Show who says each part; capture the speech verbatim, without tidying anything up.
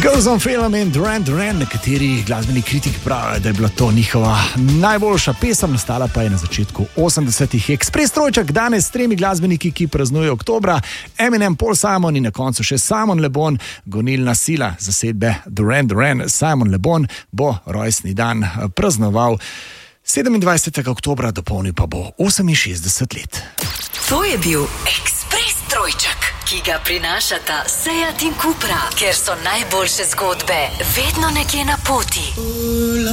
Speaker 1: Girls on Film in Duran Duran, nekateri glasbeni kritiki pravijo, da je bila to njihova najboljša pesem, nastala pa je na začetku osemdesetih. Ekspres trojček danes s tremi glasbeniki, ki praznujejo oktobra, Eminem, Paul Simon in na koncu še Simon Le Bon, gonilna sila zasedbe Duran Duran. Simon Le Bon bo rojstni dan praznoval sedemindvajsetega oktobra, dopolnil pa bo oseminšestdeset let.
Speaker 2: To je bil Ekspres trojček, ki ga prinašata Seat in Cupra, ker so najboljše zgodbe vedno nekje na poti.